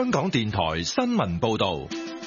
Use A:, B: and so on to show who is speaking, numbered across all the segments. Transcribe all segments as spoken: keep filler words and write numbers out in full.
A: 香港電台新聞報道。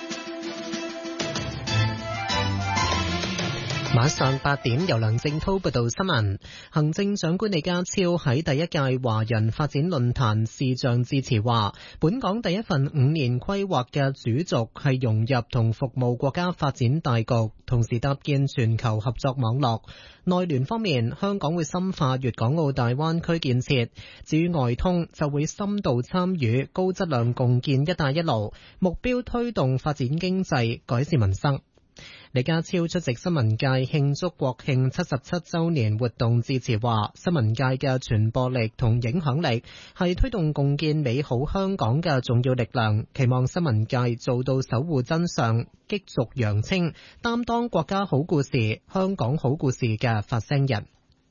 B: 晚上八點，由梁正濤報道新聞。行政長官李家超喺第一屆華人發展論壇視像致辭話，本港第一份五年規劃嘅主軸係融入同服務國家發展大局，同時搭建全球合作網絡。內聯方面，香港會深化粵港澳大灣區建設，至於外通就會深度參與高質量共建一帶一路，目標推動發展經濟，改善民生。李家超出席新聞界慶祝國慶七十七周年活動致辭話，新聞界嘅傳播力同影響力係推動共建美好香港嘅重要力量，期望新聞界做到守護真相、激濁揚清，擔當國家好故事、香港好故事嘅發聲人。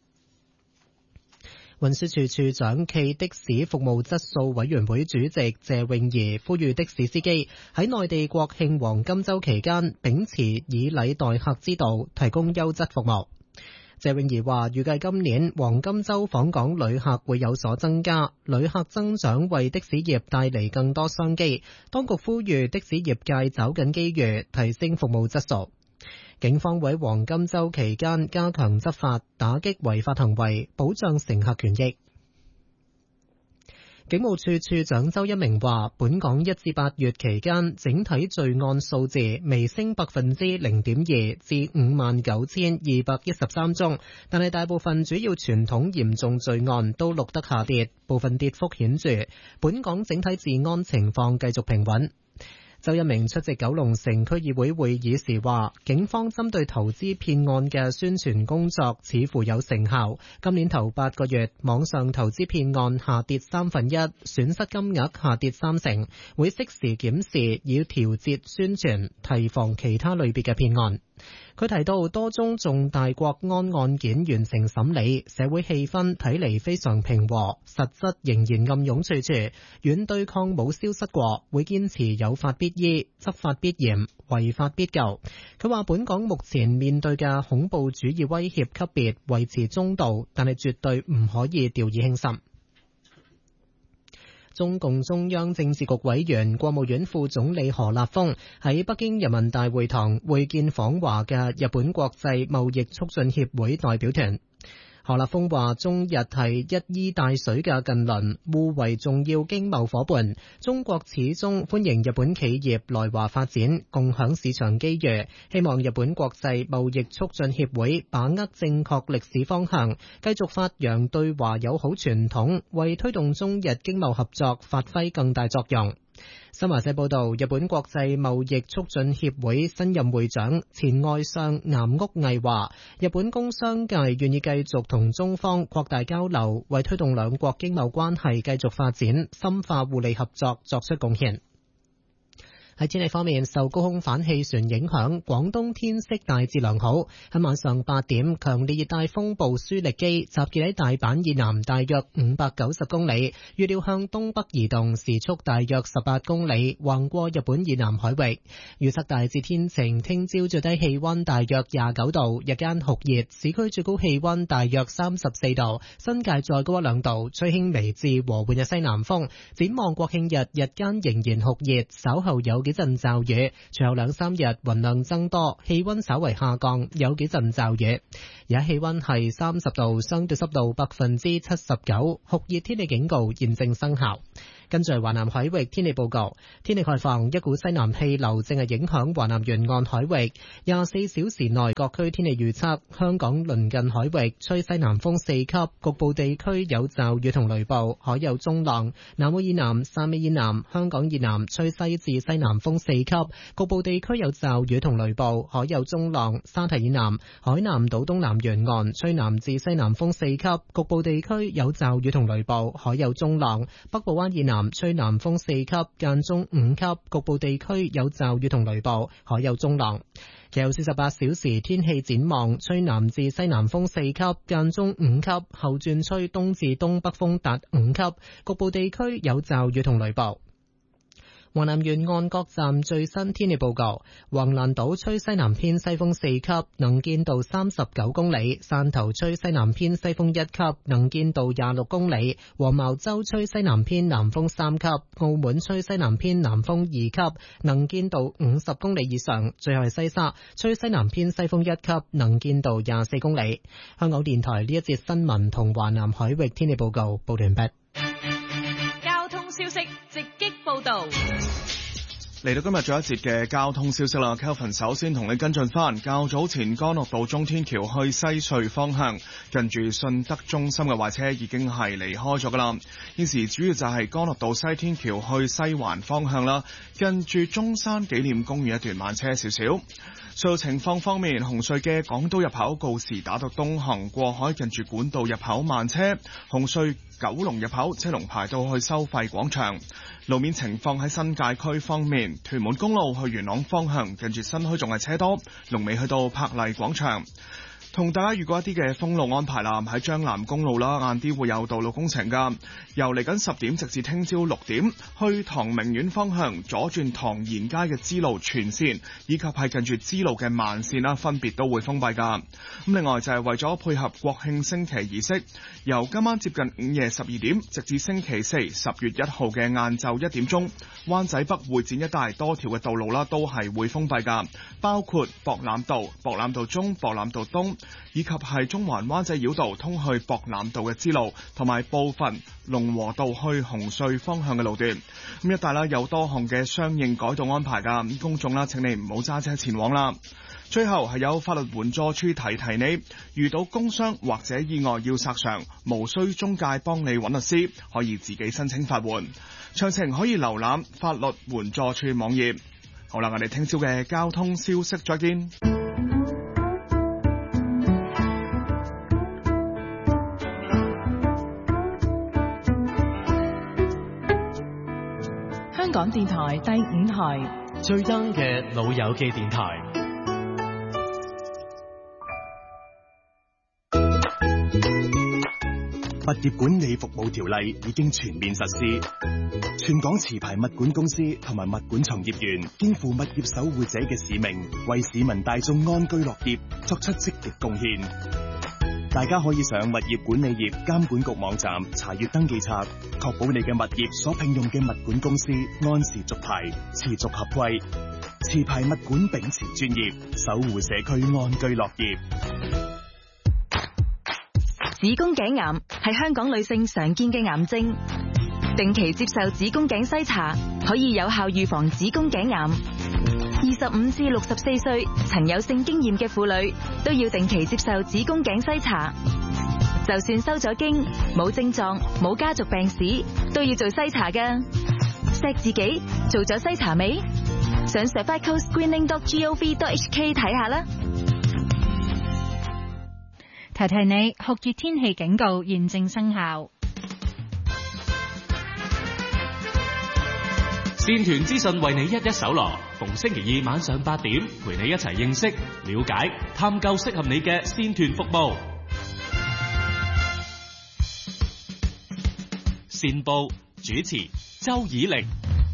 B: 運輸署署長暨的士服務質素委員會主席謝永儀呼籲的士司機喺內地國慶黃金週期間秉持以禮待客之道，提供優質服務。謝永儀話，預計今年黃金週訪港旅客會有所增加，旅客增長為的士業帶嚟更多商機。當局呼籲的士業界找緊機遇，提升服務質素。警方喺黃金週期間加強執法，打擊違法行為，保障乘客權益。警務處處長周一鳴話，本港一至八月期間整體罪案數字微升百分之零點二至五萬九千二百一十三宗，但係大部分主要傳統嚴重罪案都錄得下跌，部分跌幅顯著。本港整體治安情況繼續平穩。周一鳴出席九龍城區議會會議時話，警方針對投資騙案嘅宣傳工作似乎有成效。今年頭八個月，網上投資騙案下跌三分一，損失金額下跌三成，會適時檢視，以調節宣傳，提防其他類別嘅騙案。佢提到多宗重大國安案件完成審理，社會氣氛睇嚟非常平和，實質仍然暗湧處處，軟對抗冇消失過，會堅持有法必依，執法必嚴，違法必究。佢話本港目前面對嘅恐怖主義威脅級別維持中度，但係絕對唔可以掉以輕心。中共中央政治局委員、國務院副總理何立峰喺北京人民大會堂會見訪華嘅日本國際貿易促進協會代表團。何立峰話，中日係一衣帶水嘅近鄰，互為重要經貿夥伴。中國始終歡迎日本企業來華發展，共享市場機遇。希望日本國際貿易促進協會把握正確歷史方向，繼續發揚對華友好傳統，為推動中日經貿合作發揮更大作用。新華社報道，日本國際貿易促進協會新任會長前外相岩屋毅話，日本工商界願意繼續同中方擴大交流，為推動兩國經貿關係繼續發展、深化互利合作作出貢獻。喺天氣方面，受高空反氣旋影響，廣東天色大致良好。喺晚上八點，強烈熱帶風暴舒力基集結喺大阪以南大約五百九十公里，預料向東北移動，時速大約十八公里，橫過日本以南海域。預測大致天晴，聽朝最低氣溫大約廿九度，日間酷熱，市區最高氣溫大約三十四度，新界再高一兩度，吹輕微至和緩嘅西南風。展望國慶日，日間仍然酷熱，稍後有幾陣驟雨，隨後兩三日雲量增多，氣溫稍為下降，有幾陣驟雨。而家氣溫係三十度，相對濕度百分之七十九，酷熱天氣警告現正生效。跟住華南海域天氣報告，天氣概況，一股西南氣流正係影響華南沿岸海域。廿四小時內各區天氣預測，香港鄰近海域吹西南風四級，局部地區有驟雨同雷暴，海有中浪。南澳以南、汕尾以南、香港以南吹西至西南風四級，局部地區有驟雨同雷暴，海有中浪。沙堤以南、海南島東南沿岸吹南至西南風四級，局部地區有驟雨同雷暴，海有中浪。北部灣以南吹南風四級，間中五級，局部地區有驟雨同雷暴，海有中浪。其後四十八小時天氣展望，吹南至西南風四級，間中五級，後轉吹東至東北風達五級，局部地區有驟雨同雷暴。 華南沿岸各站最新天氣報告：橫瀾島吹西南偏西風四級，能見度三十九公里；汕頭吹西南偏西風一級，能見度廿六公里；黃茅洲吹西南偏南風三級；澳門吹西南偏南風二級，能見度五十公里以上。最後係西沙吹西南偏西風一級，能見度廿四公里。香港電台呢一節新聞同華南海域天氣報告報完畢。
C: 交通消息直擊報道。
D: 嚟到今日最後一節嘅交通消息啦 Kelvin 首先同你跟進翻，較早前干諾道中天橋去西隧方向，近住信德中心嘅壞車已經係離開咗噶啦。現時主要就係干諾道西天橋去西環方向啦，近住中山紀念公園一段慢車少少。隧道情況方面，紅隧嘅港島入口告士打道東行過海，近住管道入口慢車；紅隧九龍入口車龍排到去收費廣場。路面情況喺新界區方面，屯門公路去元朗方向，近住新墟仲係車多，龍尾去到柏麗廣場。同大家預告一啲嘅封路安排啦，喺將南公路啦，晏啲會有道路工程噶，由嚟緊十點直至聽朝六點，去唐明苑方向左轉唐賢街嘅支路全線，以及係近住支路嘅慢線啦，分別都會封閉噶。咁另外就係為咗配合國慶升旗儀式，由今晚接近午夜十二點，直至星期四十月一號嘅晏晝一點鐘，灣仔北會展一帶多條嘅道路啦，都係會封閉噶，包括博覽道、博覽道中、博覽道東，以及係中環灣仔繞道通去博覽道嘅支路，同埋部分龍和道去紅隧方向嘅路段。咁一帶啦有多項嘅相應改道安排噶，咁公眾啦請你唔好揸車前往啦。最後係有法律援助處提提你，遇到工傷或者意外要索償，無需中介幫你揾律師，可以自己申請法援。詳情可以瀏覽法律援助處網頁。好啦，我哋聽朝嘅交通消息再見。
C: 香港電台第五台
E: 最 young 嘅老友記電台。
F: 物業管理服務條例已經全面實施，全港持牌物管公司同埋物管從業員肩負物業守護者嘅使命，為市民大眾安居樂業作出積極貢獻。大家可以上物業管理業監管局網站查閱登記冊，確保你嘅物業所聘用嘅物管公司按時續牌，持續合規。持牌物管秉持專業，守護社區安居樂業。
G: 子宮頸癌係香港女性常見嘅癌症，定期接受子宮頸篩查可以有效預防子宮頸癌。二十五至六十四歲曾有性經驗嘅婦女都要定期接受子宮頸篩查，就算收咗經、冇症狀、冇家族病史，都要做篩查㗎。錫自己做咗篩查未？上 cervical screening dot gov dot h k 睇下啦。
H: 提提你，酷熱天氣警告現正生效。
E: 線團資訊為你一一搜羅，逢星期二晚上八點，陪你一齊認識、了解、探究適合你嘅線團服務。線報主持周以玲。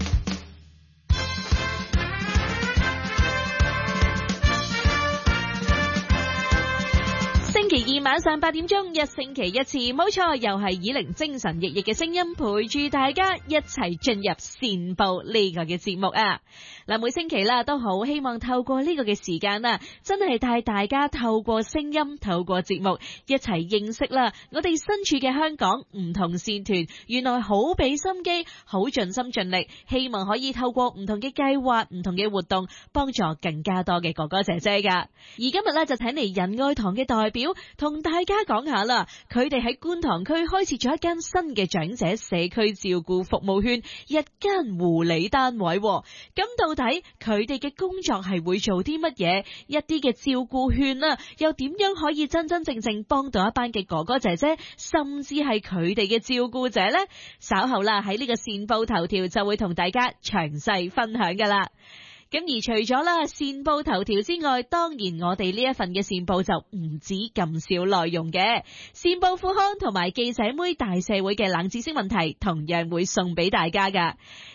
C: 星期二晚上八點鐘，一星期一次，冇錯，又係以玲精神奕奕嘅聲音陪住大家一齊進入線報呢個嘅節目啊！嗱，每星期啦，都好希望透過呢個嘅時間啊，真係帶大家透過聲音、透過節目一齊認識啦，我哋身處嘅香港唔同線團，原來好俾心機，好盡心盡力，希望可以透過唔同嘅計劃、唔同嘅活動，幫助更加多嘅哥哥姐姐噶。而今日咧就請嚟仁愛堂嘅代表，同大家講下啦，佢哋喺觀塘區開設咗一間新嘅長者社區照顧服務圈，日間護理單位。咁到底佢哋嘅工作係會做啲乜嘢？一啲嘅照顧圈啦，又點樣可以真真正正幫到一班嘅哥哥姐姐，甚至係佢哋嘅照顧者呢？稍後啦，喺呢個線報頭條就會同大家詳細分享噶啦。咁而除咗啦線報頭條之外，當然我哋呢一份嘅線報就唔止咁少內容嘅，線報副刊同埋記者妹大社會嘅冷知識問題同樣會送俾大家噶。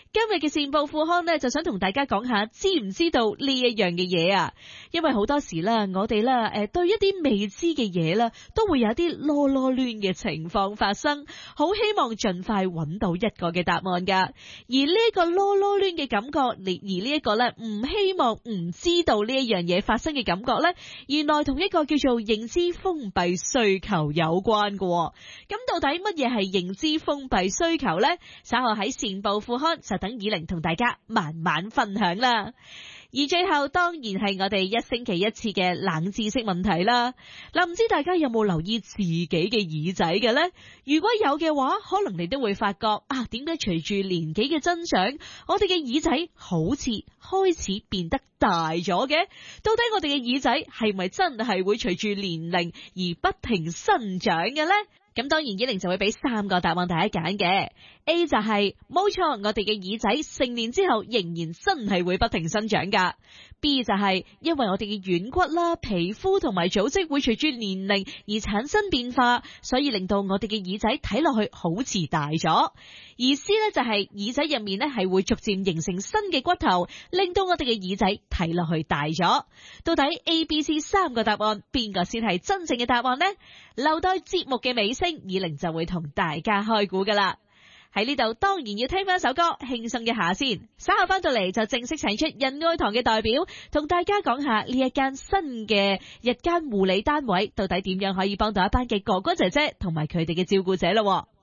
C: 今日嘅善報副刊呢，就想同大家講下，知唔知道呢一樣嘅嘢啊？因為好多時啦，我哋啦，誒，對一啲未知嘅嘢啦，都會有一啲囉囉攣嘅情況發生，好希望盡快揾到一個嘅答案噶。而呢一個囉囉攣嘅感覺，而呢一個咧唔希望唔知道呢一樣嘢發生嘅感覺咧，原來同一個叫做認知封閉需求有關嘅。咁到底乜嘢係認知封閉需求呢？稍後喺善報副刊就等以玲同大家慢慢分享啦。而最後當然係我哋一星期一次嘅冷知識問題啦。嗱，唔知大家有冇留意自己嘅耳仔嘅呢？如果有嘅話，可能你都會發覺啊，點解隨住年紀嘅增長，我哋嘅耳仔好似開始變得大咗嘅？到底我哋嘅耳仔係咪真係會隨住年齡而不停生長嘅呢？咁當然以玲就會俾三個答案大家揀嘅。A 就係冇錯，我哋嘅耳仔成年之後仍然真係會不停生長噶。B 就係因為我哋嘅軟骨啦、皮膚同埋組織會隨住年齡而產生變化，所以令到我哋嘅耳仔睇落去好似大咗。而 C 呢就係耳仔入面呢係會逐漸形成新嘅骨頭，令到我哋嘅耳仔睇落去大咗。到底 A、B、C 三個答案邊個先係真正嘅答案呢？留待節目嘅尾聲，以玲就會同大家開估噶啦。喺呢度當然要聽翻首歌輕鬆一下先，稍後翻到嚟就正式請出仁愛堂嘅代表，同大家講下呢一間新嘅日間護理單位到底點樣可以幫到一班嘅哥哥姐姐同埋佢哋嘅照顧者咯。